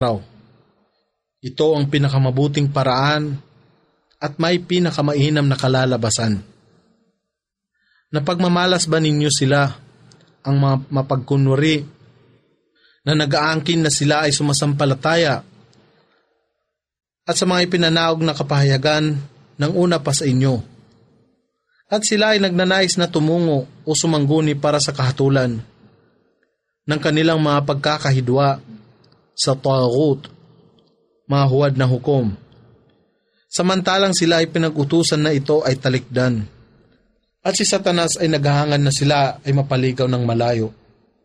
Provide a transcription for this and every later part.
araw. Ito ang pinakamabuting paraan at may pinakamainam na kalalabasan. Napagmamalas ba ninyo sila ang mapagkunwari na nag-aangkin na sila ay sumasampalataya at sa mga ipinanaog na kapahayagan ng una pa sa inyo? At sila ay nagnanais na tumungo o sumangguni para sa kahatulan ng kanilang mga pagkakahidwa sa taghut, mga huwad na hukom. Samantalang sila ay pinag-utusan na ito ay talikdan. At si Satanas ay naghahangad na sila ay mapaligaw ng malayo.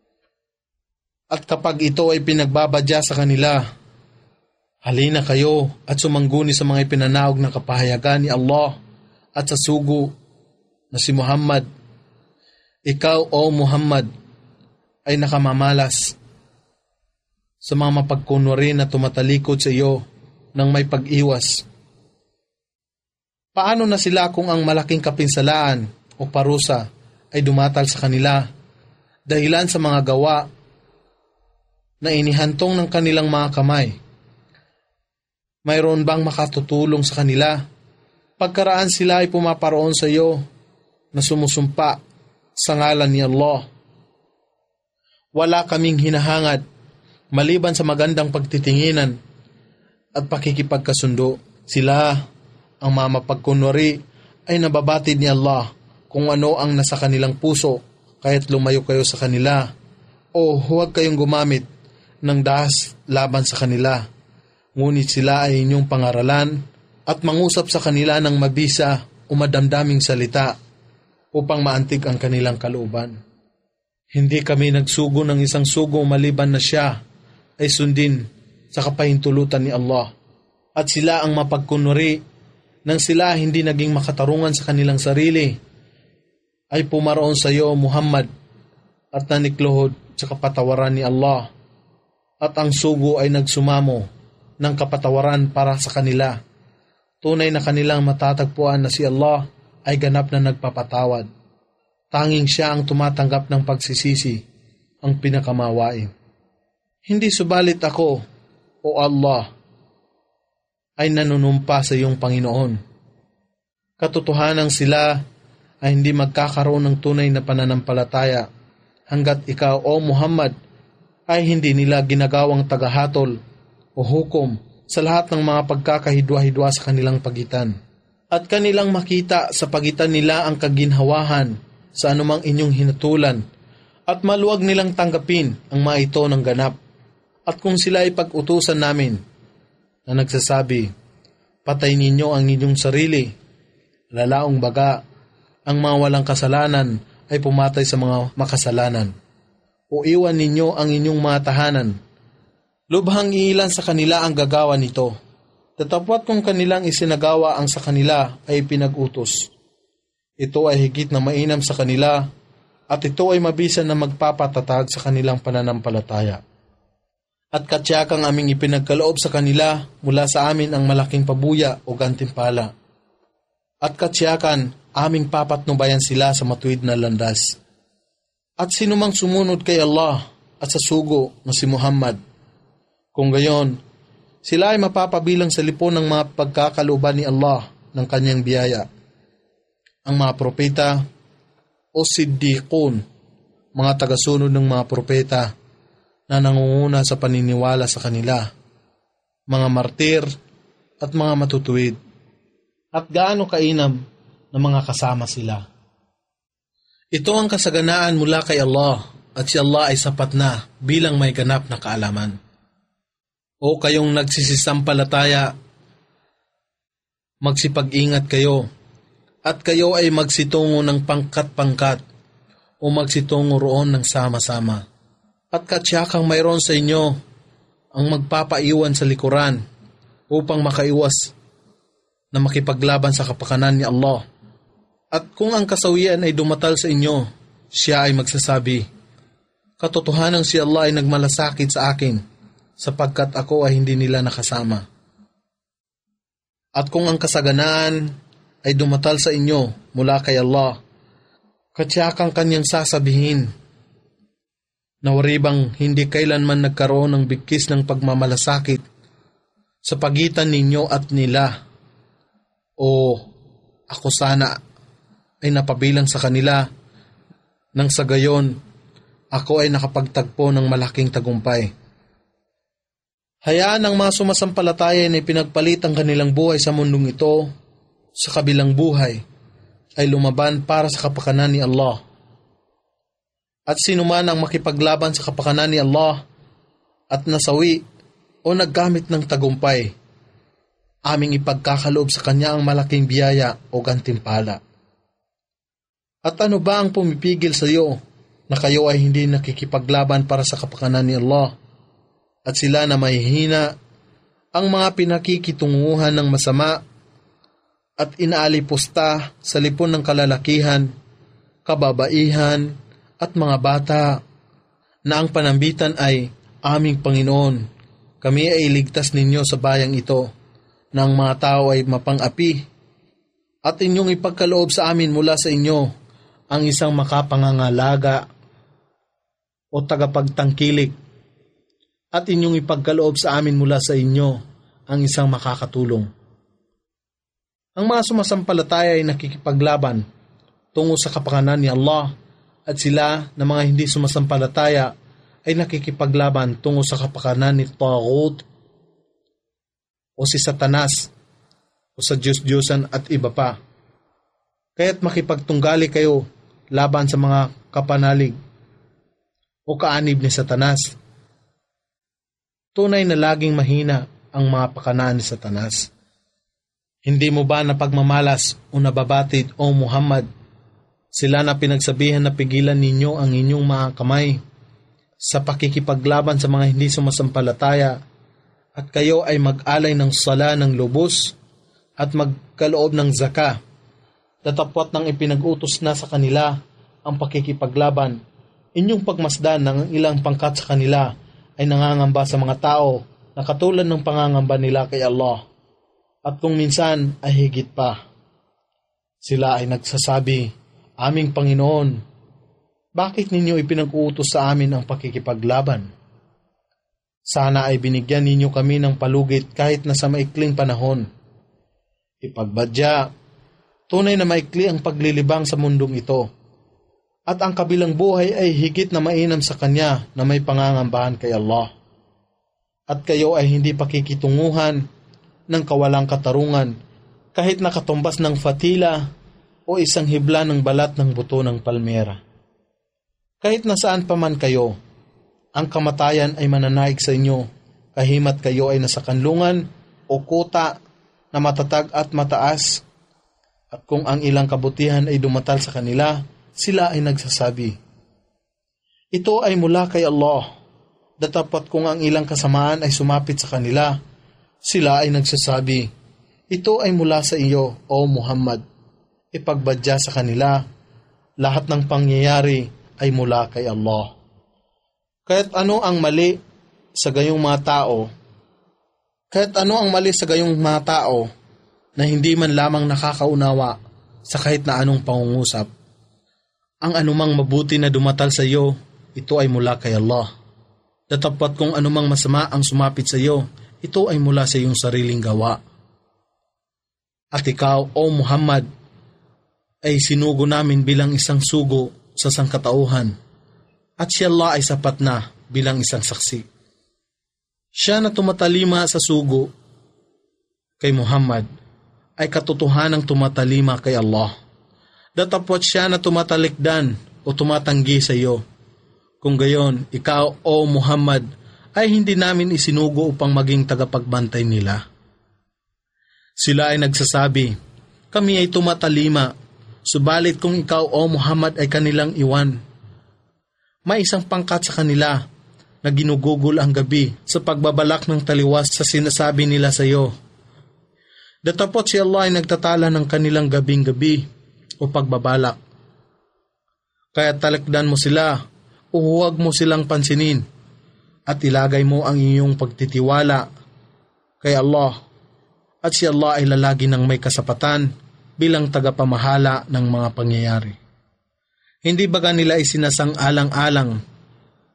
At kapag ito ay pinagbabadya sa kanila, halina kayo at sumangguni sa mga ipinanaog na kapahayagan ni Allah at sa sugo na si Muhammad. Ikaw, o Muhammad, ay nakamamalas sa mga mapagkunwari na tumatalikod sa iyo ng may pag-iwas. Paano na sila kung ang malaking kapinsalaan o parusa ay dumatal sa kanila dahilan sa mga gawa na inihantong ng kanilang mga kamay? Mayroon bang makatutulong sa kanila pagkaraan sila ay pumaparoon sa iyo na sumusumpa sa ngalan ni Allah? Wala kaming hinahangad maliban sa magandang pagtitinginan at pakikipagkasundo. Sila, ang mga mapagkunwari, ay nababatid ni Allah kung ano ang nasa kanilang puso, kaya't lumayo kayo sa kanila o huwag kayong gumamit ng dahas laban sa kanila. Ngunit sila ay inyong pangaralan at mangusap sa kanila ng mabisa o madamdaming salita upang maantig ang kanilang kalooban. Hindi kami nagsugo ng isang sugo maliban na siya ay sundin sa kapahintulutan ni Allah. At sila ang mapagkunwari nang sila hindi naging makatarungan sa kanilang sarili ay pumaroon sa iyo, Muhammad, at nanikluhod sa kapatawaran ni Allah. At ang sugo ay nagsumamo ng kapatawaran para sa kanila. Tunay na kanilang matatagpuan na si Allah ay ganap na nagpapatawad. Tanging siya ang tumatanggap ng pagsisisi, ang pinakamawain. Hindi subalit ako, o Allah, ay nanunumpa sa iyong Panginoon. Katotohanan sila ay hindi magkakaroon ng tunay na pananampalataya hanggat ikaw, o Muhammad, ay hindi nila ginagawang tagahatol o hukom sa lahat ng mga pagkakahidwa-hidwa sa kanilang pagitan. At kanilang makita sa pagitan nila ang kaginhawahan sa anumang inyong hinatulan at maluwag nilang tanggapin ang mga ito ng ganap. At kung sila ay pag-utusan namin na nagsasabi, patay ninyo ang inyong sarili, lalaong baga, ang mga walang kasalanan ay pumatay sa mga makasalanan, o iwan ninyo ang inyong mga tahanan, lubhang iilan sa kanila ang gagawa nito. Tatapwat kung kanilang isinagawa ang sa kanila ay pinag-utos. Ito ay higit na mainam sa kanila at ito ay mabisa na magpapatatag sa kanilang pananampalataya. At katsiyakang aming ipinagkaloob sa kanila mula sa amin ang malaking pabuya o gantimpala. At katsyakan aming papatnubayan sila sa matuwid na landas. At sinumang sumunod kay Allah at sa sugo na si Muhammad, kung gayon, sila ay mapapabilang sa lipon ng mga pagkakalooban ni Allah ng kanyang biyaya. Ang mga propeta o siddiqun, mga tagasunod ng mga propeta na nangunguna sa paniniwala sa kanila, mga martir at mga matutuwid, at gaano kainam na mga kasama sila. Ito ang kasaganaan mula kay Allah at si Allah ay sapat na bilang may ganap na kaalaman. O kayong nagsisisampalataya, magsipag-ingat kayo at kayo ay magsitungo ng pangkat-pangkat o magsitungo roon ng sama-sama. At katsiyakang mayroon sa inyo ang magpapaiwan sa likuran upang makaiwas na makipaglaban sa kapakanan ni Allah. At kung ang kasawian ay dumatal sa inyo, siya ay magsasabi, katotohanan si Allah ay nagmalasakit sa akin sapagkat ako ay hindi nila nakasama. At kung ang kasaganaan ay dumatal sa inyo mula kay Allah, katsiyakang kanyang sasabihin, Nawari bang hindi kailanman nagkaroon ng bigkis ng pagmamalasakit sa pagitan ninyo at nila? O ako sana ay napabilang sa kanila nang sa gayon ako ay nakapagtagpo ng malaking tagumpay. Hayaan ang mga sumasampalataya na ipinagpalit ang kanilang buhay sa mundong ito sa kabilang buhay ay lumaban para sa kapakanan ni Allah. At sino man ang makipaglaban sa kapakanan ni Allah at nasawi o naggamit ng tagumpay, aming ipagkakaloob sa kanya ang malaking biyaya o gantimpala. At ano ba ang pumipigil sa iyo na kayo ay hindi nakikipaglaban para sa kapakanan ni Allah at sila na mahihina ang mga pinakikitunguhan ng masama at inaalipusta sa lipon ng kalalakihan, kababaihan at mga bata na ang panambitan ay aming Panginoon. Kami ay iligtas ninyo sa bayang ito na ang mga tao ay mapang-api at inyong ipagkaloob sa amin mula sa inyo ang isang makapangangalaga o tagapagtangkilik at inyong ipagkaloob sa amin mula sa inyo ang isang makakatulong. Ang mga sumasampalataya ay nakikipaglaban tungo sa kapakanan ni Allah at sila na mga hindi sumasampalataya ay nakikipaglaban tungo sa kapakanan ni Taghut o si Satanas o sa Diyos-Diyosan at iba pa. Kaya't makipagtunggali kayo laban sa mga kapanalig o kaanib ni Satanas. Tunay na laging mahina ang mga pakanaan ni Satanas. Hindi mo ba napagmamalas o nababatid, O Muhammad? Sila na pinagsabihan na pigilan ninyo ang inyong mga kamay sa pakikipaglaban sa mga hindi sumasampalataya at kayo ay mag-alay ng sala ng lubos at magkaloob ng zaka. Datapwat ng ipinag-utos na sa kanila ang pakikipaglaban, inyong pagmasdan ng ilang pangkat sa kanila ay nangangamba sa mga tao na katulad ng pangangamba nila kay Allah. At kung minsan ay higit pa. Sila ay nagsasabi, aming Panginoon, bakit ninyo ipinag-uutos sa amin ang pakikipaglaban? Sana ay binigyan ninyo kami ng palugit kahit na sa maikling panahon. Ipagbadya, tunay na maikli ang paglilibang sa mundong ito. At ang kabilang buhay ay higit na mainam sa Kanya na may pangangambahan kay Allah. At kayo ay hindi pakikitunguhan ng kawalang katarungan kahit nakatumbas ng fatila o isang hibla ng balat ng buto ng palmera. Kahit nasaan pa man kayo, ang kamatayan ay mananaig sa inyo kahimat kayo ay nasa kanlungan o kuta na matatag at mataas. At kung ang ilang kabutihan ay dumatal sa kanila, sila ay nagsasabi, ito ay mula kay Allah. Datapat kung ang ilang kasamaan ay sumapit sa kanila, sila ay nagsasabi, ito ay mula sa iyo, O Muhammad. Ipagbadya sa kanila, lahat ng pangyayari ay mula kay Allah. Kahit ano ang mali sa gayong mga tao, na hindi man lamang nakakaunawa sa kahit na anong pangungusap, ang anumang mabuti na dumatal sa iyo, ito ay mula kay Allah. Datapwat kung anumang masama ang sumapit sa iyo, ito ay mula sa iyong sariling gawa. At ikaw, O Muhammad, ay sinugo namin bilang isang sugo sa sangkatauhan, at si Allah ay sapat na bilang isang saksi. Siya na tumatalima sa sugo kay Muhammad ay katotohanang tumatalima kay Allah. Datapwat siya na tumatalikdan o tumatanggi sa iyo. Kung gayon, ikaw, O Muhammad, ay hindi namin isinugo upang maging tagapagbantay nila. Sila ay nagsasabi, kami ay tumatalima, subalit kung ikaw, O Muhammad, ay kanilang iwan. May isang pangkat sa kanila na ginugugol ang gabi sa pagbabalak ng taliwas sa sinasabi nila sa iyo. Datapot si Allah ay nagtatala ng kanilang gabing-gabi o pagbabalak. Kaya talikdan mo sila o huwag mo silang pansinin at ilagay mo ang iyong pagtitiwala kay Allah at si Allah ay lalagi ng may kasapatan bilang tagapamahala ng mga pangyayari. Hindi baga nila isinasang-alang-alang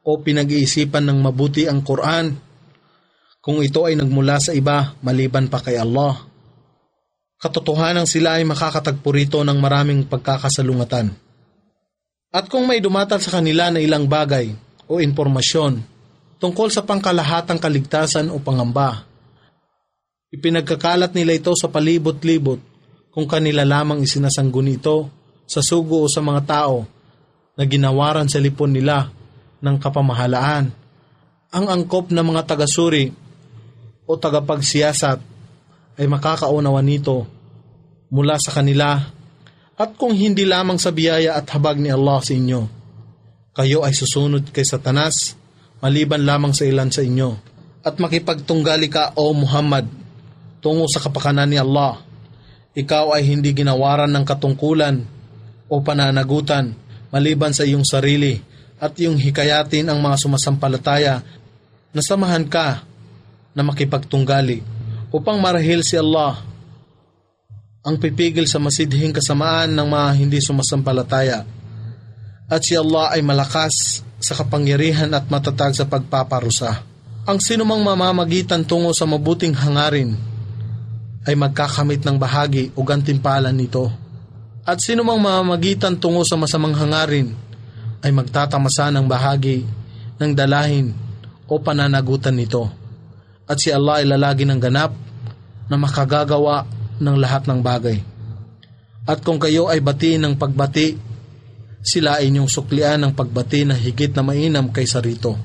o pinag-iisipan ng mabuti ang Quran kung ito ay nagmula sa iba maliban pa kay Allah. Katotohanan sila ay makakatagpo rito ng maraming pagkakasalungatan. At kung may dumatal sa kanila na ilang bagay o impormasyon tungkol sa pangkalahatang kaligtasan o pangamba, ipinagkakalat nila ito sa palibot-libot kung kanila lamang isinasangguni ito sa sugo o sa mga tao na ginawaran sa lipon nila ng kapamahalaan. Ang angkop ng mga tagasuri o tagapagsiyasat ay makakaunawa nito mula sa kanila, at kung hindi lamang sa biyaya at habag ni Allah sa inyo, kayo ay susunod kay Satanas maliban lamang sa ilan sa inyo, at makipagtunggali ka o Muhammad tungo sa kapakanan ni Allah. Ikaw ay hindi ginawaran ng katungkulan o pananagutan maliban sa iyong sarili at iyong hikayatin ang mga sumasampalataya na samahan ka na makipagtunggali upang marahil si Allah ang pipigil sa masidhing kasamaan ng mga hindi sumasampalataya, at si Allah ay malakas sa kapangyarihan at matatag sa pagpaparusa. Ang sinumang mamamagitan tungo sa mabuting hangarin ay magkakamit ng bahagi o gantimpalan nito, at sinumang mamamagitan tungo sa masamang hangarin ay magtatamasa ng bahagi ng dalahin o pananagutan nito, at si Allah ay lalagi ng ganap na makagagawa ng lahat ng bagay. At kung kayo ay bati ng pagbati, sila ay inyong suklian ng pagbati na higit na mainam kaysa rito.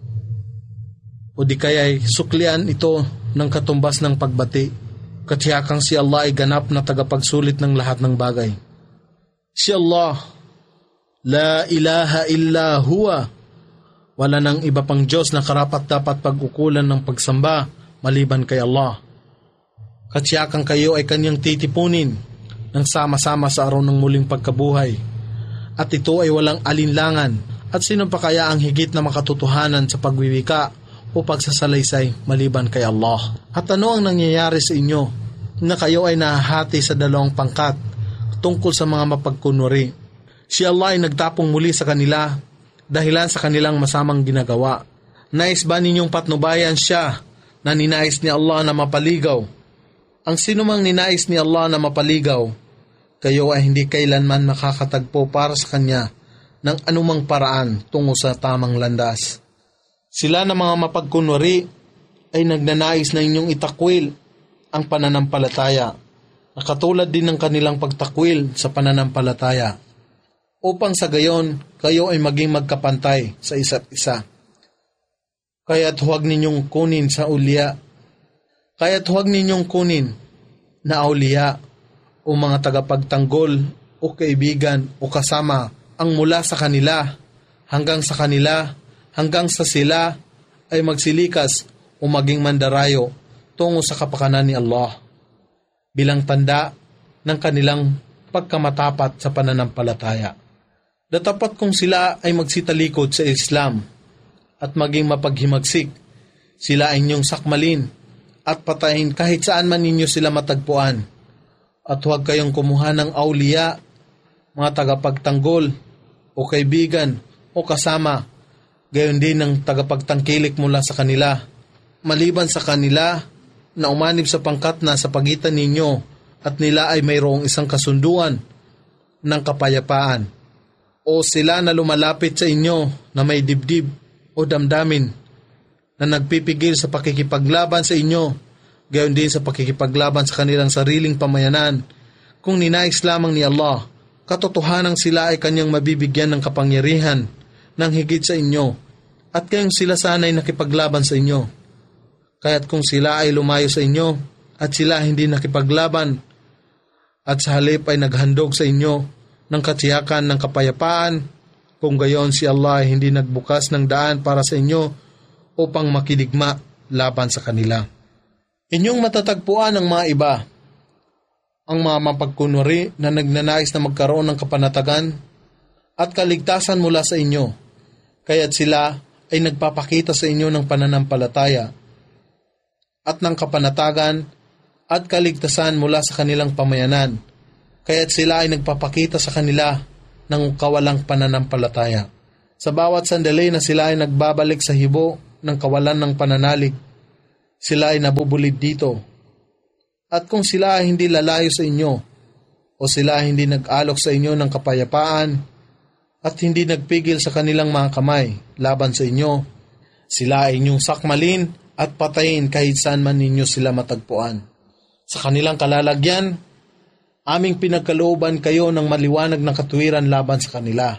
O di kaya ay suklian ito ng katumbas ng pagbati, katiyakang si Allah ay ganap na tagapagsulit ng lahat ng bagay. Si Allah, la ilaha illa huwa, wala nang iba pang Diyos na karapat-dapat pag-ukulan ng pagsamba maliban kay Allah. Katsiyakang kayo ay kanyang titipunin ng sama-sama sa araw ng muling pagkabuhay. At ito ay walang alinlangan, at sino pa kaya ang higit na makatotohanan sa pagwiwika o pagsasalaysay maliban kay Allah? At ano ang nangyayari sa inyo na kayo ay nahahati sa dalawang pangkat tungkol sa mga mapagkunwari? Si Allah ay nagtapong muli sa kanila dahilan sa kanilang masamang ginagawa. Nais ba ninyong patnubayan siya na ninais ni Allah na mapaligaw? Ang sinumang ninais ni Allah na mapaligaw, kayo ay hindi kailanman makakatagpo para sa Kanya ng anumang paraan tungo sa tamang landas. Sila na mga mapagkunwari ay nagnanais na inyong itakwil ang pananampalataya, na katulad din ng kanilang pagtakwil sa pananampalataya, upang sa gayon kayo ay maging magkapantay sa isa't isa. Kaya't huwag ninyong kunin na awliya o mga tagapagtanggol o kaibigan o kasama ang mula sa kanila hanggang sa sila ay magsilikas o maging mandarayo tungo sa kapakanan ni Allah bilang tanda ng kanilang pagkamatapat sa pananampalataya. Datapat kung sila ay magsitalikod sa Islam at maging mapaghimagsik, sila ay inyong sakmalin at patayin kahit saan man ninyo sila matagpuan. At huwag kayong kumuha ng awliya, mga tagapagtanggol o kaibigan o kasama, gayon din ng tagapagtangkilik mula sa kanila, maliban sa kanila na umanib sa pangkat na sa pagitan ninyo at nila ay mayroong isang kasunduan ng kapayapaan, o sila na lumalapit sa inyo na may dibdib o damdamin na nagpipigil sa pakikipaglaban sa inyo, gayon din sa pakikipaglaban sa kanilang sariling pamayanan. Kung ninais lamang ni Allah, katotohanang sila ay kanyang mabibigyan ng kapangyarihan ng higit sa inyo, at kayong sila sana'y nakipaglaban sa inyo. Kaya't kung sila ay lumayo sa inyo, at sila hindi nakipaglaban, at sa halip ay naghandog sa inyo ng katiyakan ng kapayapaan, kung gayon si Allah ay hindi nagbukas ng daan para sa inyo, upang makidigma laban sa kanila. Inyong matatagpuan ng mga iba, ang mga mapagkunwari na nagnanais na magkaroon ng kapanatagan at kaligtasan mula sa inyo, kaya't sila ay nagpapakita sa inyo ng pananampalataya at ng kapanatagan at kaligtasan mula sa kanilang pamayanan, kaya't sila ay nagpapakita sa kanila ng kawalang pananampalataya. Sa bawat sandali na sila ay nagbabalik sa hibo ng kawalan ng pananalig, sila ay nabubulid dito. At kung sila ay hindi lalayo sa inyo, o sila ay hindi nag-alok sa inyo ng kapayapaan, at hindi nagpigil sa kanilang mga kamay laban sa inyo, sila ay inyong sakmalin at patayin kahit saan man ninyo sila matagpuan. Sa kanilang kalalagyan, aming pinagkalooban kayo ng maliwanag na katuwiran laban sa kanila.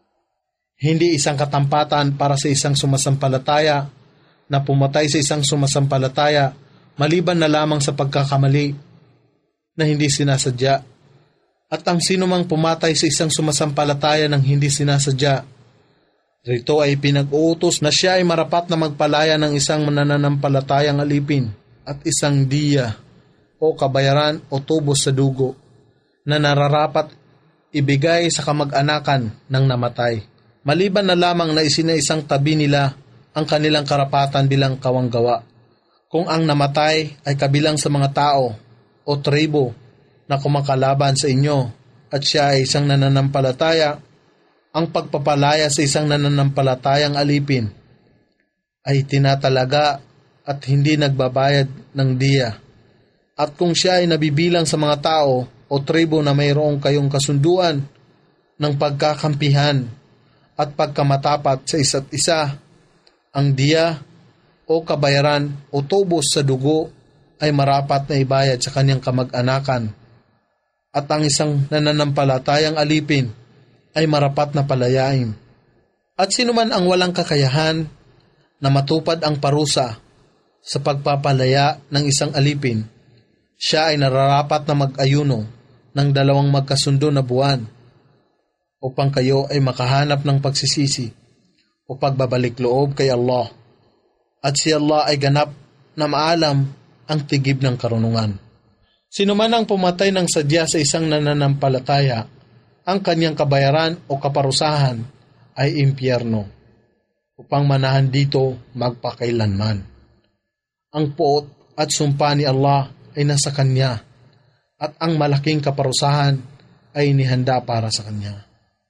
Hindi isang katampatan para sa isang sumasampalataya na pumatay sa isang sumasampalataya maliban na lamang sa pagkakamali na hindi sinasadya. At ang sinumang pumatay sa isang sumasampalataya ng hindi sinasadya, rito ay pinag-uutos na siya ay marapat na magpalaya ng isang mananampalatayang alipin at isang diya o kabayaran o tubos sa dugo na nararapat ibigay sa kamag-anakan ng namatay. Maliban na lamang na isinaisang tabi nila ang kanilang karapatan bilang kawanggawa. Kung ang namatay ay kabilang sa mga tao o tribo na kumakalaban sa inyo at siya ay isang nananampalataya, ang pagpapalaya sa isang nananampalatayang alipin ay tinatalaga at hindi nagbabayad ng diya. At kung siya ay nabibilang sa mga tao o tribo na mayroong kayong kasunduan ng pagkakampihan at pagkamatapat sa isa't isa, ang diya o kabayaran o tubos sa dugo ay marapat na ibayad sa kanyang kamag-anakan. At ang isang nananampalatayang alipin ay marapat na palayain. At sino man ang walang kakayahan na matupad ang parusa sa pagpapalaya ng isang alipin, siya ay nararapat na mag-ayuno ng 2 magkasundo na buwan upang kayo ay makahanap ng pagsisisi o pagbabalik loob kay Allah. At si Allah ay ganap na maalam ang tigib ng karunungan. Sino man ang pumatay ng sadya sa isang nananampalataya, ang kanyang kabayaran o kaparusahan ay impyerno, upang manahan dito magpakailanman. Ang puot at sumpa ni Allah ay nasa kanya, at ang malaking kaparusahan ay inihanda para sa kanya.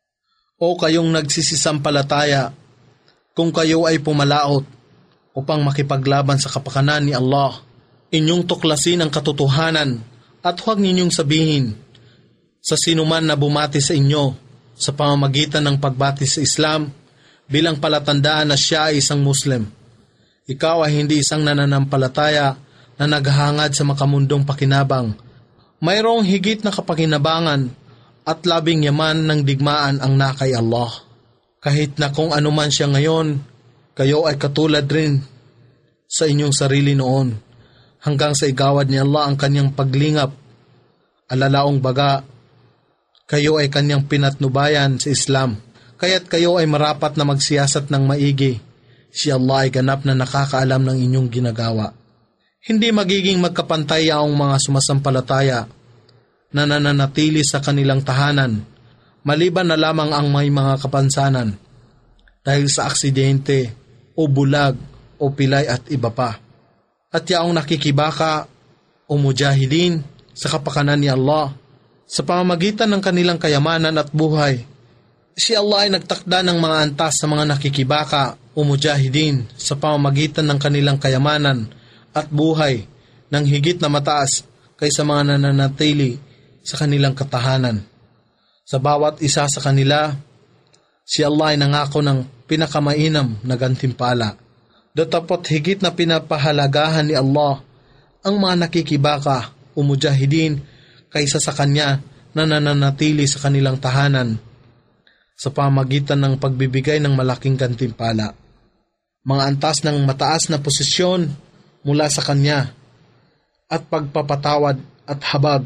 O kayong nagsisisampalataya, kung kayo ay pumalaot upang makipaglaban sa kapakanan ni Allah, inyong tuklasin ang katotohanan at huwag ninyong sabihin sa sinuman na bumati sa inyo sa pamamagitan ng pagbati sa Islam bilang palatandaan na siya ay isang Muslim. Ikaw ay hindi isang nananampalataya na naghahangad sa makamundong pakinabang. Mayroong higit na kapakinabangan at labing yaman ng digmaan ang nakay Allah. Kahit na kung anuman siya ngayon, kayo ay katulad rin sa inyong sarili noon, hanggang sa igawad ni Allah ang kanyang paglingap. Alalaong baga, kayo ay kanyang pinatnubayan sa Islam, kaya't kayo ay marapat na magsiyasat ng maigi. Si Allah ay ganap na nakakaalam ng inyong ginagawa. Hindi magiging magkapantay ang mga sumasampalataya na nananatili sa kanilang tahanan, maliban na lamang ang may mga kapansanan dahil sa aksidente o bulag o pilay at iba pa. At yaong nakikibaka o mujahidin sa kapakanan ni Allah sa pamamagitan ng kanilang kayamanan at buhay, si Allah ay nagtakda ng mga antas sa mga nakikibaka o mujahidin sa pamamagitan ng kanilang kayamanan at buhay ng higit na mataas kaysa mga nananatili sa kanilang katahanan. Sa bawat isa sa kanila, si Allah ay nangako ng pinakamainam na gantimpala. Datapot higit na pinapahalagahan ni Allah ang mga nakikibaka o mujahidin kaysa sa kanya na nananatili sa kanilang tahanan sa pamagitan ng pagbibigay ng malaking gantimpala. Mga antas ng mataas na posisyon mula sa kanya at pagpapatawad at habag.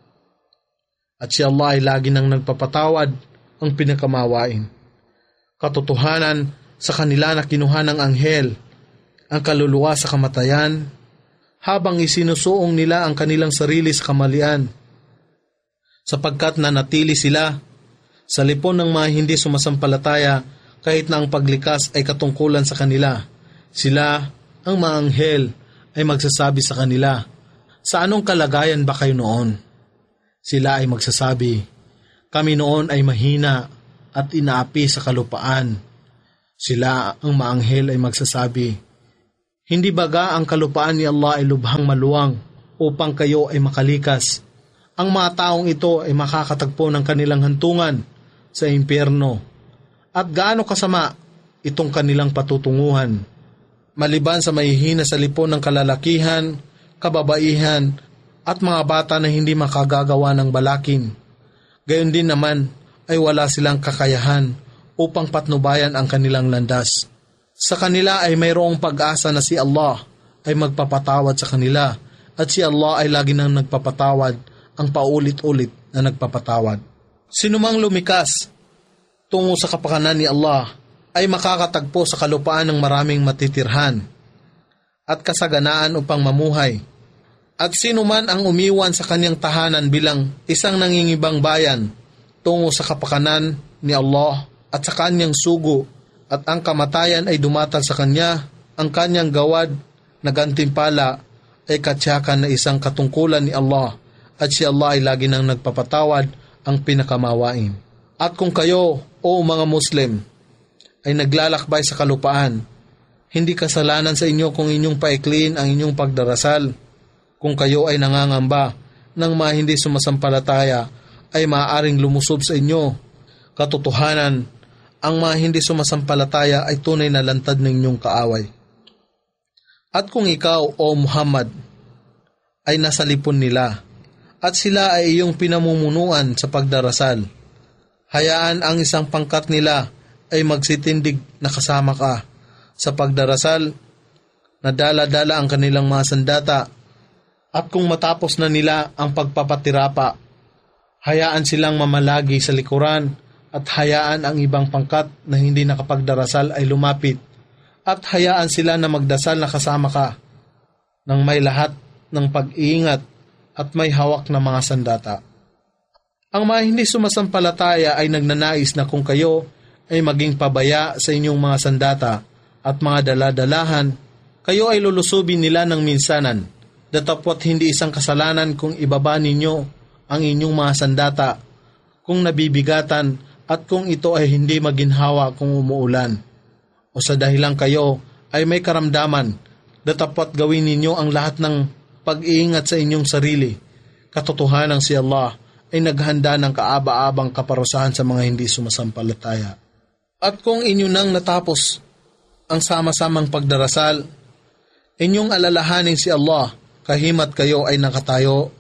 At si Allah ay lagi nang nagpapatawad ang pinakamawain. Katotohanan sa kanila na kinuha ng anghel ang kaluluwa sa kamatayan habang isinusuong nila ang kanilang sarili sa kamalian, sapagkat nanatili sila sa lipon ng mga hindi sumasampalataya kahit na ang paglikas ay katungkulan sa kanila. Sila, ang mga anghel, ay magsasabi sa kanila, "Sa anong kalagayan ba kayo noon?" Sila ay magsasabi, "Kami noon ay mahina at inaapi sa kalupaan Sila ang maanghel ay magsasabi, "Hindi baga ang kalupaan ni Allah ay lubhang maluwang upang kayo ay makalikas? Ang mga taong ito ay makakatagpo ng kanilang hantungan sa impyerno. At gaano kasama itong kanilang patutunguhan, maliban sa mahihina sa lipon ng kalalakihan, kababaihan, at mga bata na hindi makagagawa ng balakin. Gayon din naman ay wala silang kakayahan upang patnubayan ang kanilang landas. Sa kanila ay mayroong pag-asa na si Allah ay magpapatawad sa kanila, at si Allah ay lagi nang nagpapatawad, ang paulit-ulit na nagpapatawad. Sinumang lumikas tungo sa kapakanan ni Allah ay makakatagpo sa kalupaan ng maraming matitirhan at kasaganaan upang mamuhay. At sino man ang umiwan sa kanyang tahanan bilang isang nangingibang bayan tungo sa kapakanan ni Allah at sa kanyang sugo, at ang kamatayan ay dumatal sa kanya, ang kanyang gawad na gantimpala ay katsyakan na isang katungkulan ni Allah, at si Allah ay lagi nang nagpapatawad, ang pinakamawain. At kung kayo, o mga Muslim, ay naglalakbay sa kalupaan, hindi kasalanan sa inyo kung inyong paikliin ang inyong pagdarasal. Kung kayo ay nangangamba ng mga hindi sumasampalataya, ay maaaring lumusob sa inyo. Katotohanan, ang mga hindi sumasampalataya ay tunay na lantad ng inyong kaaway. At kung ikaw, o Muhammad, ay nasa lipon nila, at sila ay iyong pinamumunuan sa pagdarasal, hayaan ang isang pangkat nila ay magsitindig na kasama ka sa pagdarasal, na dala-dala ang kanilang mga sandata, at kung matapos na nila ang pagpapatirapa, hayaan silang mamalagi sa likuran, at hayaan ang ibang pangkat na hindi nakapagdarasal ay lumapit, at hayaan sila na magdasal na kasama ka, nang may lahat ng pag-iingat at may hawak na mga sandata. Ang mga hindi sumasampalataya ay nagnanais na kung kayo ay maging pabaya sa inyong mga sandata at mga daladalahan, kayo ay lulusubin nila ng minsanan, datapwat hindi isang kasalanan kung ibaba ninyo ang inyong mga sandata, kung nabibigatan, at kung ito ay hindi maginhawa kung umuulan. O sa dahilang kayo ay may karamdaman, datapwat gawin ninyo ang lahat ng pag-iingat sa inyong sarili. Katotohanan si Allah ay naghanda ng kaaba-abang kaparusahan sa mga hindi sumasampalataya. At kung inyo nang natapos ang sama-samang pagdarasal, inyong alalahanin si Allah, kahimat kayo ay nakatayo,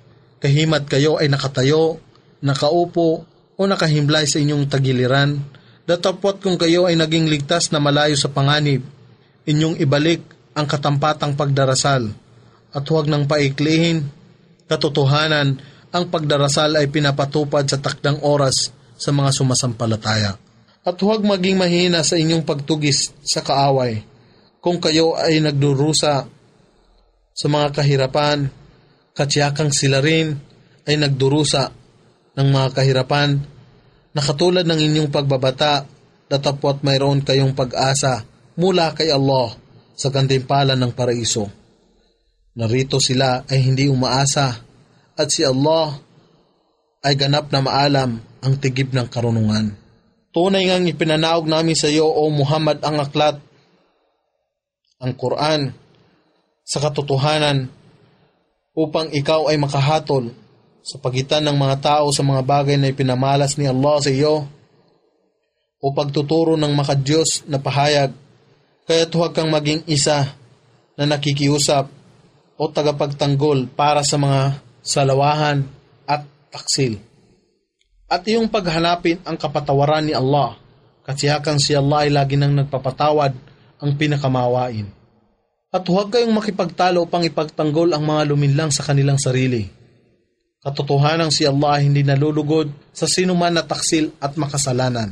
nakaupo, o nakahimlay sa inyong tagiliran, datapwat kung kayo ay naging ligtas na malayo sa panganib, inyong ibalik ang katampatang pagdarasal, at huwag nang paiklihin. Katotohanan, ang pagdarasal ay pinapatupad sa takdang oras sa mga sumasampalataya. At huwag maging mahina sa inyong pagtugis sa kaaway. Kung kayo ay nagdurusa sa mga kahirapan, katsiyakang sila rin ay nagdurusa ng mga kahirapan, na katulad ng inyong pagbabata, datapwat mayroon kayong pag-asa mula kay Allah sa gantimpala ng paraiso. Narito sila ay hindi umaasa, at si Allah ay ganap na maalam ang tigib ng karunungan. Tunay ngang ipinanaog namin sa iyo, O Muhammad, ang aklat, ang Quran, sa katotohanan, upang ikaw ay makahatol sa pagitan ng mga tao sa mga bagay na ipinamalas ni Allah sa iyo, o pagtuturo ng makadyos na pahayag. Kaya't huwag kang maging isa na nakikiusap o tagapagtanggol para sa mga salawahan at taksil. At iyong paghanapin ang kapatawaran ni Allah, katsiyakang si Allah ay lagi nang nagpapatawad, ang pinakamawain. At huwag kayong makipagtalo upang ipagtanggol ang mga luminlang sa kanilang sarili. Katotohanan si Allah ay hindi nalulugod sa sinuman na taksil at makasalanan.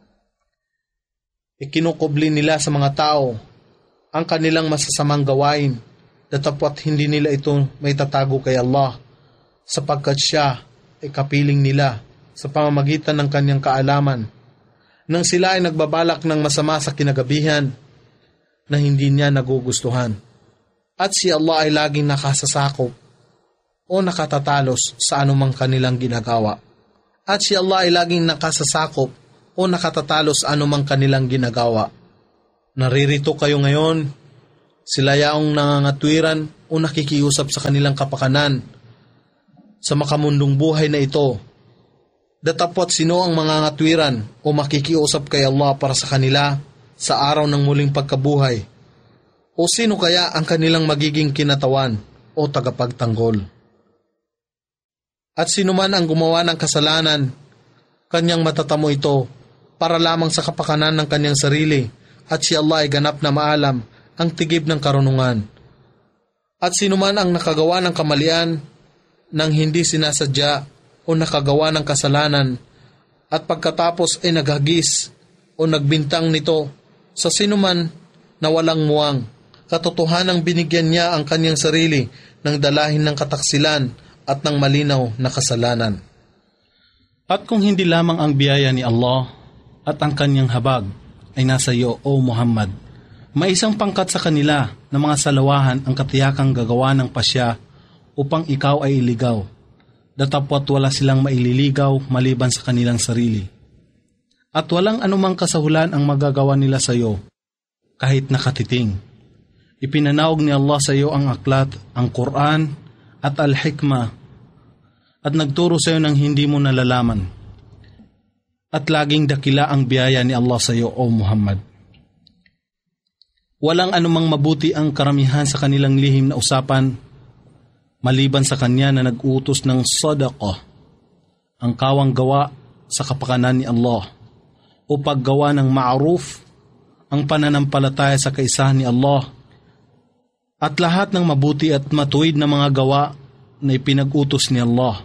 Ikinukubli nila sa mga tao ang kanilang masasamang gawain, datapwat hindi nila ito may tatago kay Allah, sapagkat siya ay kapiling nila sa pamamagitan ng kanyang kaalaman, nang sila ay nagbabalak ng masama sa kinagabihan na hindi niya nagugustuhan. At si Allah ay laging nakasasakop o nakatatalos sa anumang kanilang ginagawa. At si Allah ay laging nakasasakop o nakatatalos sa anumang kanilang ginagawa. Naririto kayo ngayon, sila yaong nangangatwiran o nakikiusap sa kanilang kapakanan sa makamundong buhay na ito. Datapwat sino ang mga ngatwiran o makikiusap kay Allah para sa kanila sa araw ng muling pagkabuhay? O sino kaya ang kanilang magiging kinatawan o tagapagtanggol? At sino man ang gumawa ng kasalanan, kanyang matatamo ito para lamang sa kapakanan ng kanyang sarili, at si Allah ay ganap na maalam ang tigib ng karunungan. At sino man ang nakagawa ng kamalian nang hindi sinasadya o nakagawa ng kasalanan at pagkatapos ay naghagis o nagbintang nito sa sinuman na walang muwang, katotohanang binigyan niya ang kanyang sarili ng dalahin ng kataksilan at ng malinaw na kasalanan. At kung hindi lamang ang biyaya ni Allah at ang kanyang habag ay nasa iyo, O Muhammad, may isang pangkat sa kanila na mga salawahan ang katiyakang gagawa ng pasya upang ikaw ay iligaw. Datapwat wala silang maililigaw maliban sa kanilang sarili. At walang anumang kasahulan ang magagawa nila sa iyo, kahit nakatiting. Ipinanawag ni Allah sa iyo ang aklat, ang Quran at al-hikmah, at nagturo sa iyo ng hindi mo nalalaman. At laging dakila ang biyaya ni Allah sa iyo, O Muhammad. Walang anumang mabuti ang karamihan sa kanilang lihim na usapan, maliban sa kanya na nag-utos ng sadaqah, ang kawang gawa sa kapakanan ni Allah, o paggawa ng ma'ruf, ang pananampalataya sa kaisahan ni Allah, at lahat ng mabuti at matuwid na mga gawa na ipinag-utos ni Allah,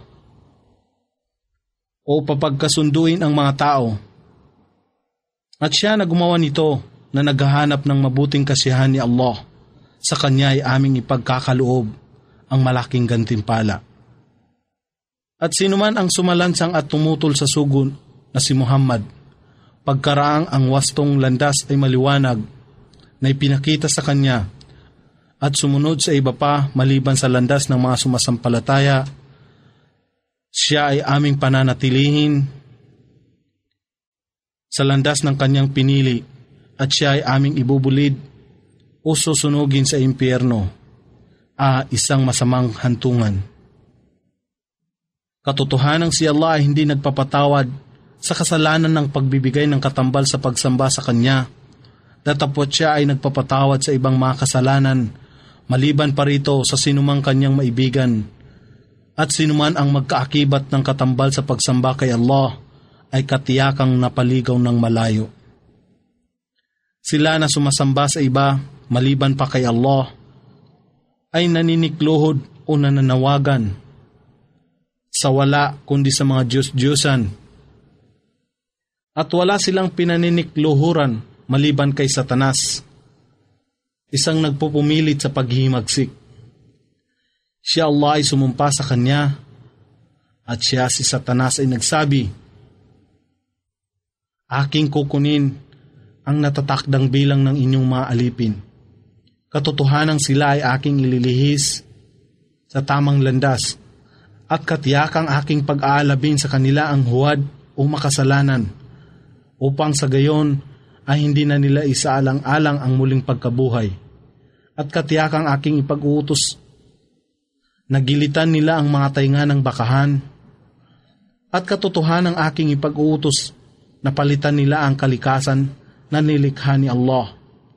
o papagkasunduin ang mga tao. At siya na gumawa nito na naghahanap ng mabuting kasiyahan ni Allah, sa kanya ay aming ipagkakaloob ang malaking gantimpala. At sinuman ang sumalansang at tumutol sa sugo na si Muhammad, pagkaraang ang wastong landas ay maliwanag na ipinakita sa kanya, at sumunod sa iba pa maliban sa landas ng mga sumasampalataya, siya ay aming pananatilihin sa landas ng kanyang pinili, at siya ay aming ibubulid o susunugin sa impyerno, isang masamang hantungan. Katotohanang si Allah ay hindi nagpapatawad sa kasalanan ng pagbibigay ng katambal sa pagsamba sa Kanya. Datapwat siya ay nagpapatawad sa ibang mga kasalanan, maliban pa rito sa sinumang kanyang maibigan. At sinuman ang magkaakibat ng katambal sa pagsamba kay Allah ay katiyakang napaligaw ng malayo. Sila na sumasamba sa iba, maliban pa kay Allah, ay naninikluhod o nananawagan sa wala kundi sa mga Diyos-Diyosan. At wala silang pinaninikluhuran maliban kay Satanas, isang nagpupumilit sa paghihimagsik. Siya Allah ay sumumpa sa kanya, at siya si Satanas ay nagsabi, aking kukunin ang natatakdang bilang ng inyong mga alipin. Katotohanang sila ay aking ililihis sa tamang landas, at katiyakang aking pag-aalabin sa kanila ang huwad o makasalanan, upang sa gayon ay hindi na nila isaalang-alang ang muling pagkabuhay. At katiyakang aking ipag-uutos, nagilitan nila ang mga tainga ng bakahan, at katotohanang aking ipag-uutos, napalitan nila ang kalikasan na nilikha ni Allah.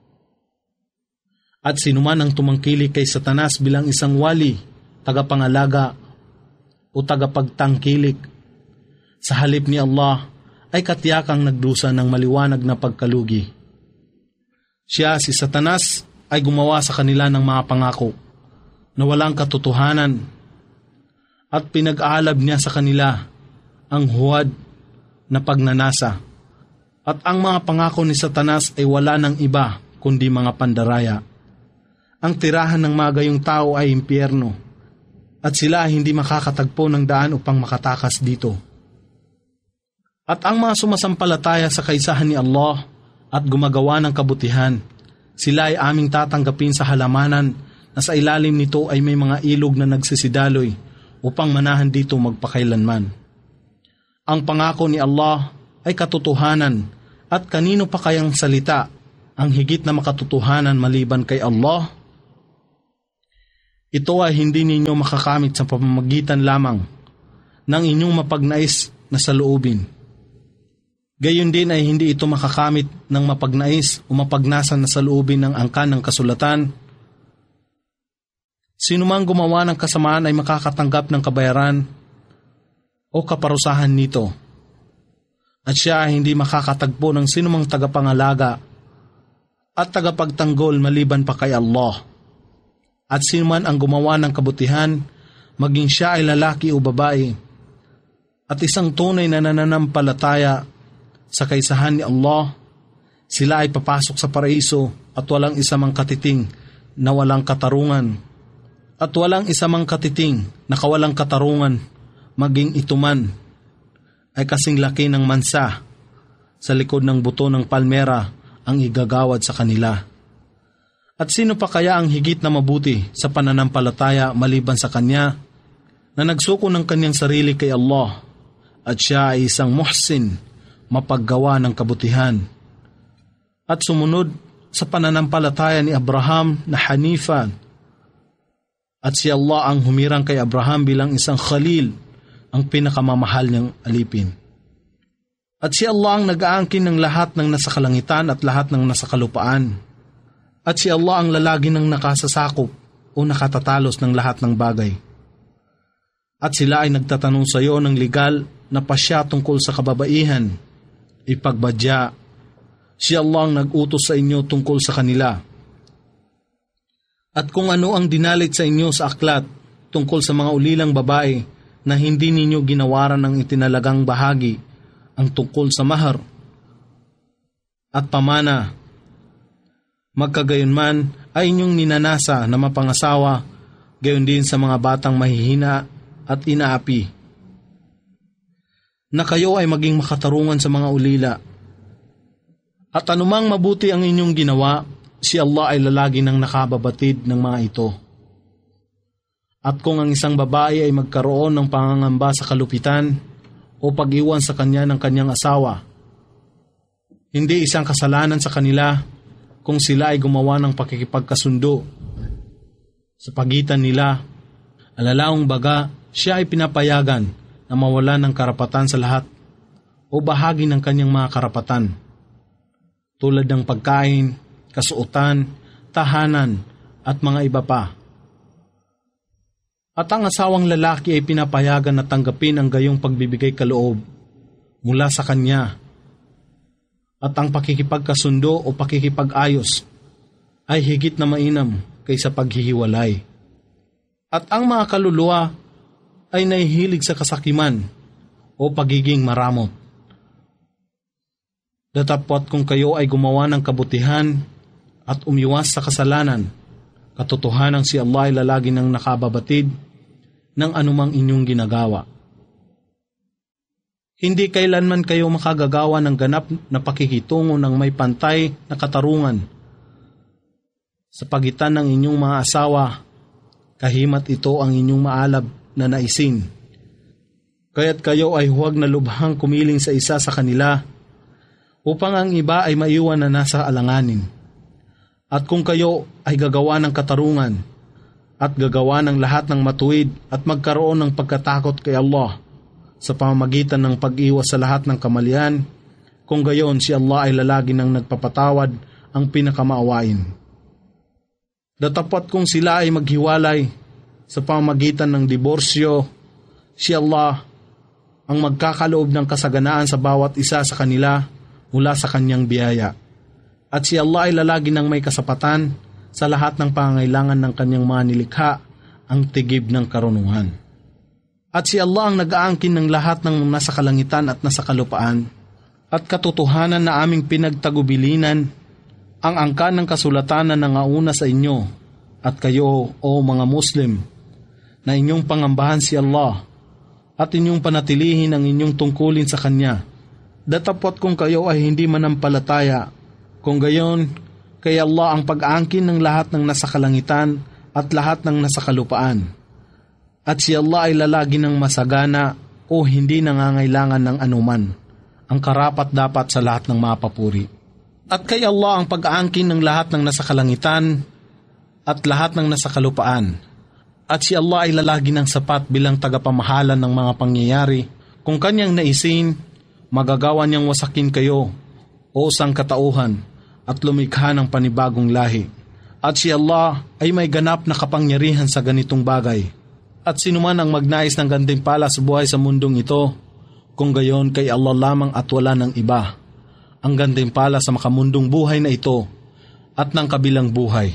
At sinuman ang tumangkilik kay Satanas bilang isang wali, tagapangalaga o tagapagtangkilik sa halip ni Allah, ay katiyakang nagdusa ng maliwanag na pagkalugi. Siya, si Satanas, ay gumawa sa kanila ng mga pangako na walang katotohanan, at pinag-aalab niya sa kanila ang huwad na pagnanasa. At ang mga pangako ni Satanas ay wala ng iba kundi mga pandaraya. Ang tirahan ng mga gayong tao ay impyerno, at sila ay hindi makakatagpo ng daan upang makatakas dito. At ang mga sumasampalataya sa kaisahan ni Allah at gumagawa ng kabutihan, sila ay aming tatanggapin sa halamanan na sa ilalim nito ay may mga ilog na nagsisidaloy upang manahan dito magpakailanman. Ang pangako ni Allah ay katotohanan, at kanino pa kayang salita ang higit na makatotohanan maliban kay Allah? Ito ay hindi ninyo makakamit sa pamamagitan lamang ng inyong mapagnais na saloobin. Gayon din ay hindi ito makakamit ng mapagnais o mapagnasan na saloobin ng angkan ng kasulatan. Sino mang gumawa ng kasamaan ay makakatanggap ng kabayaran o kaparusahan nito. At siya ay hindi makakatagpo ng sinumang tagapangalaga at tagapagtanggol maliban pa kay Allah. At sino man ang gumawa ng kabutihan, maging siya ay lalaki o babae, at isang tunay na nananampalataya sa kaisahan ni Allah, sila ay papasok sa paraiso at walang isa mang katiting na walang katarungan. At walang isa mang katiting na kawalang katarungan, maging ito man ay kasing laki ng mansa sa likod ng buto ng palmera ang igagawad sa kanila. At sino pa kaya ang higit na mabuti sa pananampalataya maliban sa kanya na nagsuko ng kanyang sarili kay Allah at siya ay isang muhsin, mapaggawa ng kabutihan. At sumunod sa pananampalataya ni Abraham na Hanifa, at si Allah ang humirang kay Abraham bilang isang khalil, ang pinakamamahal niyang alipin. At si Allah ang nag-aangkin ng lahat ng nasa kalangitan at lahat ng nasa kalupaan. At si Allah ang lalagi ng nakasasakop o nakatatalos ng lahat ng bagay. At sila ay nagtatanong sa iyo ng legal na pasya tungkol sa kababaihan, ipagbadya. Si Allah ang nag-utos sa inyo tungkol sa kanila. At kung ano ang dinalit sa inyo sa aklat tungkol sa mga ulilang babae na hindi ninyo ginawaran ng itinalagang bahagi ang tungkol sa mahar at pamana, magkagayunman ay inyong ninanasa na mapangasawa, gayon din sa mga batang mahihina at inaapi, na kayo ay maging makatarungan sa mga ulila. At anumang mabuti ang inyong ginawa, si Allah ay lalagi ng nakababatid ng mga ito. At kung ang isang babae ay magkaroon ng pangangamba sa kalupitan o pag-iwan sa kanya ng kanyang asawa, hindi isang kasalanan sa kanila kung sila ay gumawa ng pakikipagkasundo sa pagitan nila. Alalaong baga, siya ay pinapayagan na mawala ng karapatan sa lahat o bahagi ng kanyang mga karapatan, tulad ng pagkain, kasuotan, tahanan, at mga iba pa. At ang asawang lalaki ay pinapayagan na tanggapin ang gayong pagbibigay kaloob mula sa kanya. At ang pakikipagkasundo o pakikipag-ayos ay higit na mainam kaysa paghihiwalay. At ang mga kaluluwa ay nahihilig sa kasakiman o pagiging maramot. Datapwat kung kayo ay gumawa ng kabutihan at umiwas sa kasalanan, katotohanan si Allah ay lalagi ng nakababatid ng anumang inyong ginagawa. Hindi kailanman kayo makagagawa ng ganap na pakikitungo ng may pantay na katarungan sa pagitan ng inyong mga asawa, kahimat ito ang inyong maalab na naisin. Kaya't kayo ay huwag na lubhang kumiling sa isa sa kanila upang ang iba ay maiwan na nasa alanganin. At kung kayo ay gagawa ng katarungan at gagawa ng lahat ng matuwid at magkaroon ng pagkatakot kay Allah sa pamamagitan ng pag-iwas sa lahat ng kamalian, kung gayon si Allah ay lalagi ng nagpapatawad ang pinakamaawain. Datapat kung sila ay maghiwalay sa pamamagitan ng diborsyo, si Allah ang magkakaloob ng kasaganaan sa bawat isa sa kanila mula sa kanyang biyaya. At si Allah ay lalagi ng may kasapatan sa lahat ng pangangailangan ng kanyang mga nilikha, ang tigib ng karunungan. At si Allah ang nag-aangkin ng lahat ng nasa kalangitan at nasa kalupaan, at katotohanan na aming pinagtagubilinan ang angkan ng kasulatan na nangauna sa inyo, at kayo, o mga Muslim, na inyong pangambahan si Allah, at inyong panatilihin ang inyong tungkulin sa Kanya. Datapot kung kayo ay hindi manampalataya, kung gayon, kay Allah ang pag-aangkin ng lahat ng nasa kalangitan at lahat ng nasa kalupaan. At si Allah ay lalagi ng masagana o hindi nangangailangan ng anuman, ang karapat-dapat sa lahat ng mga papuri. At kay Allah ang pag-aangkin ng lahat ng nasa kalangitan at lahat ng nasa kalupaan. At si Allah ay lalagi ng sapat bilang tagapamahalan ng mga pangyayari. Kung kanyang naisin, magagawa niyang wasakin kayo o sangkatauhan at lumikha ng panibagong lahi. At si Allah ay may ganap na kapangyarihan sa ganitong bagay. At sinuman ang magnais ng gantimpala sa buhay sa mundong ito, kung gayon kay Allah lamang at wala ng iba, ang gantimpala sa makamundong buhay na ito at ng kabilang buhay.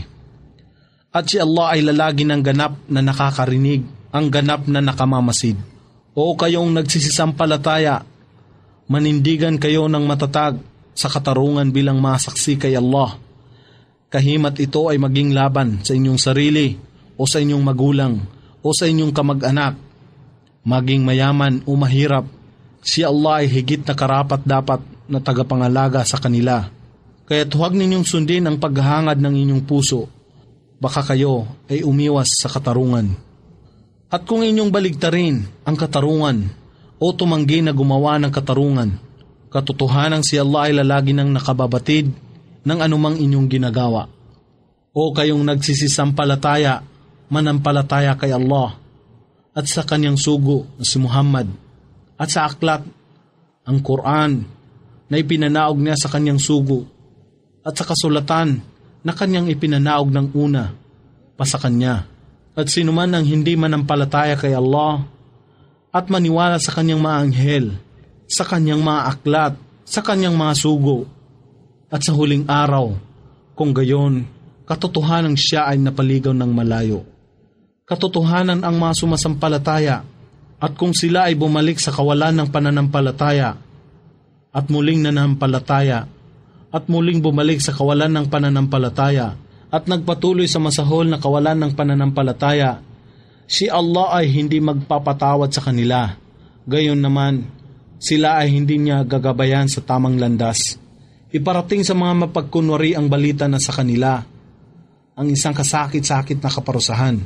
At si Allah ay lalagi ng ganap na nakakarinig, ang ganap na nakamamasid. O kayong nagsisisampalataya, manindigan kayo ng matatag sa katarungan bilang masaksi kay Allah. Kahimat ito ay maging laban sa inyong sarili o sa inyong magulang o sa inyong kamag-anak. Maging mayaman o mahirap, si Allah ay higit na karapat-dapat na tagapangalaga sa kanila. Kaya't huwag ninyong sundin ang paghahangad ng inyong puso. Baka kayo ay umiwas sa katarungan. At kung inyong baligtarin ang katarungan o tumanggi na gumawa ng katarungan, katotohanan si Allah ay lalagi ng nakababatid ng anumang inyong ginagawa. O kayong nagsisisampalataya, manampalataya kay Allah at sa kanyang sugo na si Muhammad at sa aklat, ang Quran na ipinanaog niya sa kanyang sugo at sa kasulatan na kanyang ipinanaog ng una pa sa kanya. At sinuman ang hindi manampalataya kay Allah at maniwala sa kanyang mga anghel, sa kanyang mga aklat, sa kanyang mga sugo at sa huling araw, kung gayon, katotohanan siya ay napaligaw ng malayo. Katotohanan ang mga sumasampalataya, at kung sila ay bumalik sa kawalan ng pananampalataya, at muling nanampalataya, at muling bumalik sa kawalan ng pananampalataya, at nagpatuloy sa masahol na kawalan ng pananampalataya, si Allah ay hindi magpapatawad sa kanila. Gayon naman, sila ay hindi niya gagabayan sa tamang landas. Iparating sa mga mapagkunwari ang balita na sa kanila ang isang kasakit-sakit na kaparusahan.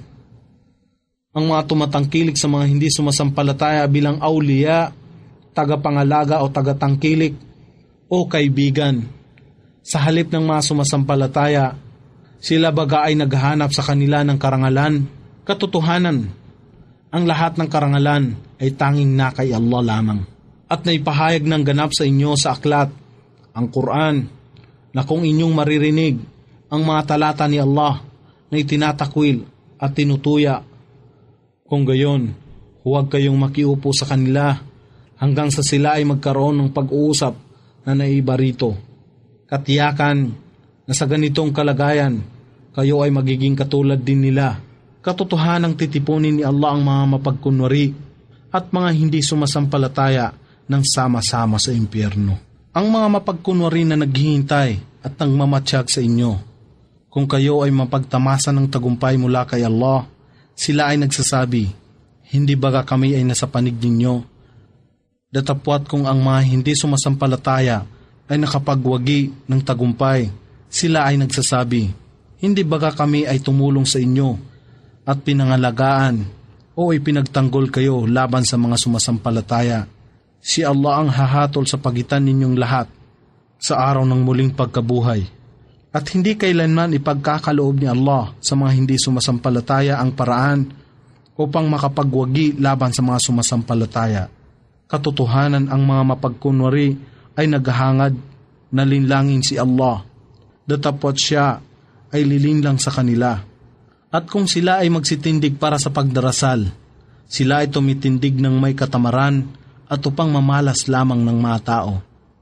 Ang mga tumatangkilik sa mga hindi sumasampalataya bilang awliya, tagapangalaga o tagatangkilik o kaibigan. Sa halip ng mga sumasampalataya, sila baga ay naghahanap sa kanila ng karangalan, katotohanan. Ang lahat ng karangalan ay tanging na kay Allah lamang. At naipahayag ng ganap sa inyo sa aklat, ang Quran, na kung inyong maririnig ang mga talata ni Allah na itinatakwil at tinutuya, kung gayon, huwag kayong makiupo sa kanila hanggang sa sila ay magkaroon ng pag-uusap na naiba rito. Katiyakan na sa ganitong kalagayan, kayo ay magiging katulad din nila. Katotohanang titipunin ni Allah ang mga mapagkunwari at mga hindi sumasampalataya ng sama-sama sa impyerno. Ang mga mapagkunwari na naghihintay at nangmamatsyag sa inyo, kung kayo ay mapagtamasa ng tagumpay mula kay Allah, sila ay nagsasabi, hindi baga kami ay nasa panig ninyo? Datapwat kung ang mga hindi sumasampalataya ay nakapagwagi ng tagumpay, sila ay nagsasabi, hindi baga kami ay tumulong sa inyo at pinangalagaan o ipinagtanggol kayo laban sa mga sumasampalataya? Si Allah ang hahatol sa pagitan ninyong lahat sa araw ng muling pagkabuhay. At hindi kailanman ipagkakaloob ni Allah sa mga hindi sumasampalataya ang paraan upang makapagwagi laban sa mga sumasampalataya. Katotohanan ang mga mapagkunwari ay naghahangad na linlangin si Allah. Datapwat siya ay lilinlang sa kanila. At kung sila ay magsitindig para sa pagdarasal, sila ay tumitindig ng may katamaran at upang mamalas lamang ng mga tao.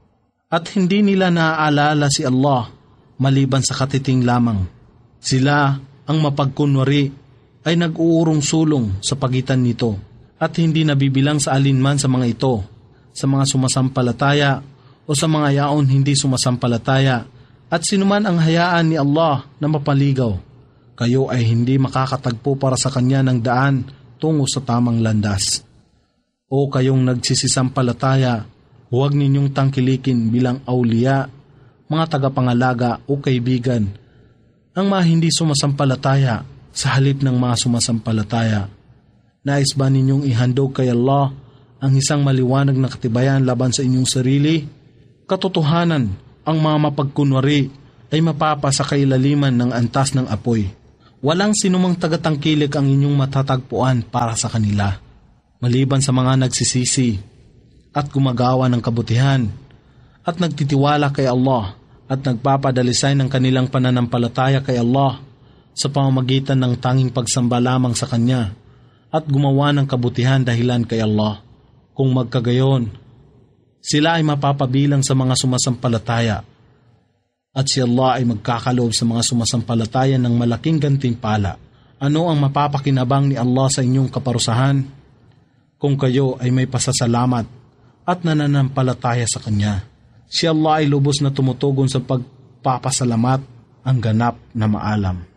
At hindi nila naaalala si Allah maliban sa katiting lamang. Sila ang mapagkunwari ay nag-uurong sulong sa pagitan nito at hindi nabibilang sa alinman sa mga ito, sa mga sumasampalataya o sa mga yaon hindi sumasampalataya, at sinuman ang hayaan ni Allah na mapaligaw, kayo ay hindi makakatagpo para sa kanya ng daan tungo sa tamang landas. O kayong nagsisisampalataya, huwag ninyong tangkilikin bilang awliya, mga tagapangalaga o kaibigan, ang mga hindi sumasampalataya sa halip ng mga sumasampalataya. Nais ba ninyong ihandog kay Allah ang isang maliwanag na katibayan laban sa inyong sarili? Katotohanan, ang mga mapagkunwari ay mapapa sa kailaliman ng antas ng apoy. Walang sinumang tagatangkilik ang inyong matatagpuan para sa kanila, maliban sa mga nagsisisi at gumagawa ng kabutihan at nagtitiwala kay Allah at nagpapadalisay ng kanilang pananampalataya kay Allah sa pamamagitan ng tanging pagsamba lamang sa Kanya at gumawa ng kabutihan dahilan kay Allah. Kung magkagayon, sila ay mapapabilang sa mga sumasampalataya at si Allah ay magkakaloob sa mga sumasampalataya ng malaking gantimpala. Ano ang mapapakinabang ni Allah sa inyong kaparusahan kung kayo ay may pasasalamat at nananampalataya sa Kanya? Si Allah ay lubos na tumutugon sa pagpapasalamat, ang ganap na maalam.